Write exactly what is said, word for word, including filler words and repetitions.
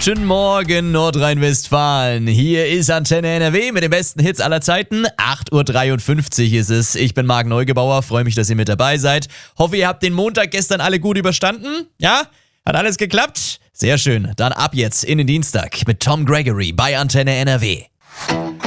Guten Morgen, Nordrhein-Westfalen. Hier ist Antenne N R W mit den besten Hits aller Zeiten. acht Uhr dreiundfünfzig ist es. Ich bin Marc Neugebauer, freue mich, dass ihr mit dabei seid. Hoffe, ihr habt den Montag gestern alle gut überstanden. Ja? Hat alles geklappt? Sehr schön. Dann ab jetzt in den Dienstag mit Tom Gregory bei Antenne N R W.